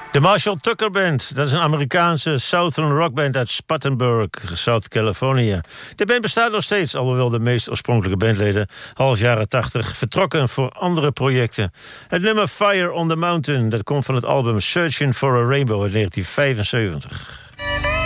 De Marshall Tucker Band, dat is een Amerikaanse Southern rockband uit Spartanburg, South California. De band bestaat nog steeds, alhoewel de meest oorspronkelijke bandleden half jaren 80 vertrokken voor andere projecten. Het nummer Fire on the Mountain, dat komt van het album Searching for a Rainbow uit 1975.